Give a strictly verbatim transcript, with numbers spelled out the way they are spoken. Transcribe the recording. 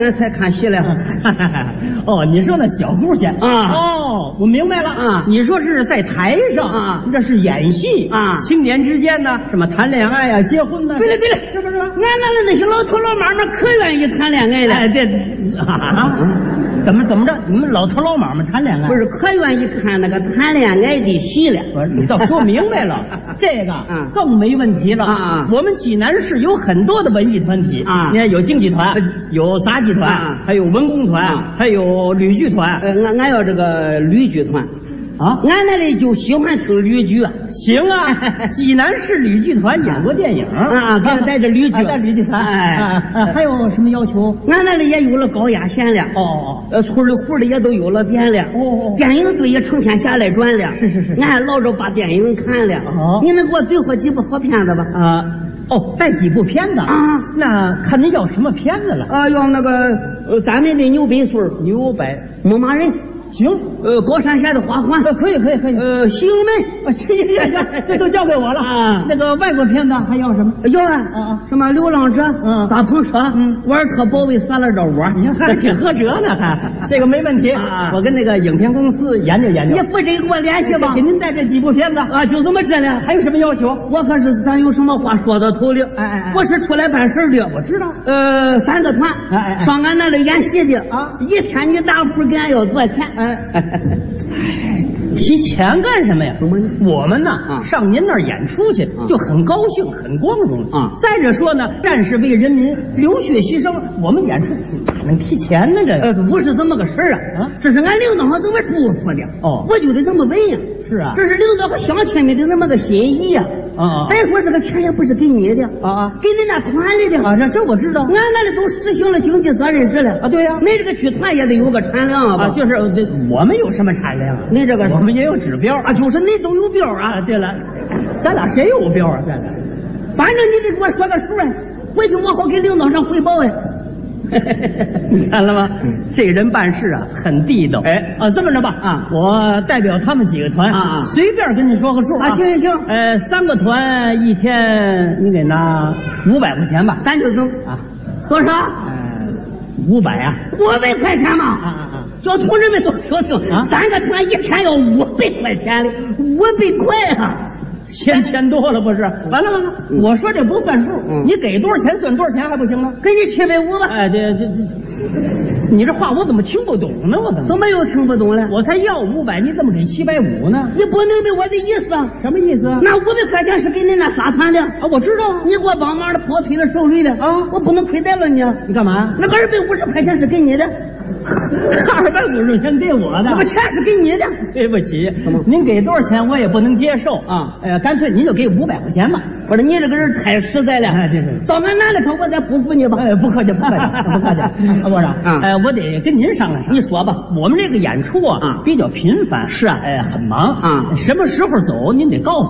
俺才看戏了。 哦，你说那小姑去啊？ 哦，我明白了啊。 你说是在台上啊， 这是演戏啊， 青年之间呢，什么谈恋爱啊、结婚呢？ 对了对了， 是不是？俺那那些老头老妈们可愿意谈恋爱了。 哎，这啊，怎么怎么着？你们老头老妈们谈恋爱？ 不是，可愿意看那个谈恋爱的戏了。 不是，你倒说明白了，这个啊更没问题了啊！ 我们济南市有很多的文艺团体啊， 你看有京剧团，有杂技团，还有文工团，还有吕剧团。 呃，俺俺要这个吕剧团。啊，俺那里就喜欢听吕剧啊。 行啊，济南市吕剧团演过电影啊，给他带着吕剧， 带吕剧团。哎，还有什么要求？ 俺那里也有了高压线了。 哦， 呃，村里户里也都有了电了。 哦， 电影队也成天下来转了。 是是是， 俺还捞着把电影看了。 哦， 你能给我对付几部好片子吧？ 啊，哦，带几部片子啊？ 那看您要什么片子了？ 呃，要那个呃三门的牛背穗儿， 牛背牧马人。 行， 呃，高山下的花环， 可以可以可以。 呃，西营门， 行行行，这都交给我了啊。那个外国片子还要什么？ 要啊， 啊什么流浪者， 嗯， 大篷车， 嗯， 沃尔特保卫萨勒赵窝， 你看还挺合辙呢，还这个没问题啊。 我跟那个影片公司研究研究。 你负责给我联系吧， 给您带这几部片子啊，就这么这了。 还有什么要求？ 我可是咱有什么话说到头的。 哎哎哎， 我是出来办事的， 我知道。 呃，三个团， 哎哎， 上俺那里演戏的啊， 一天你打铺给俺要多少钱？ 哎。提钱干什么呀？我们呢，啊、上您那儿演出去、啊、就很高兴，很光荣啊。 再者说呢，战士为人民流血牺牲，我们演出哪能提钱呢？这呃，不是这么个事儿啊，啊，这是俺领导上这么嘱咐的。 哦， 我就得这么问呀。 是啊， 这是领导和乡亲们的那么个心意呀。 啊， 再说这个钱也不是给你的啊啊， 给你那团里的啊，这这我知道。 俺那里都实行了经济责任制了啊，对呀、啊， 你这个剧团也得有个产量啊， 就是这我们有什么产量？ 你这个我们也有指标啊，就是你都有标啊。 对了，咱俩谁有标啊？咱俩， 反正你得给我说个数啊，回去我好给领导上汇报呀。 你看了吗？嗯、这人办事啊，很地道。哎，啊，这么着吧，啊，我代表他们几个团啊， 随便跟你说个数啊。行行行， 呃，三个团一天你给拿五百块钱吧。 咱就走啊， 多少？ 呃，五百啊。 五百块钱嘛。 啊啊啊！ 叫同志们都听听，啊，三个团一天要五百块钱的，五百块啊！ 嫌钱多了不是？完了完了，嗯、我说这不算数，嗯、你给多少钱算多少钱还不行吗？ 给你七百五吧。 哎，这这这，你这话我怎么听不懂呢？我怎么怎么又听不懂了？ 我才要五百，你怎么给七百五呢？ 你不明白我的意思啊？ 什么意思啊？ 那五百块钱是给你那仨团的啊，我知道。 你给我帮忙的跑腿的手里的啊， 我不能亏待了你。 你干嘛？ 那个二百五十块钱是给你的。 二百五十钱给我的， 那么钱是给你的。 对不起，您给多少钱我也不能接受啊！哎呀，干脆您就给五百块钱吧。 不是你这个人太实在了， 哎，对对， 到俺那里头我再不服你吧。 哎，不客气，不客气，不客气。啊，部长， 啊， 哎，我得跟您商量商量。 你说吧， 我们这个演出啊，比较频繁， 是啊， 哎，很忙啊， 什么时候走您得告诉我。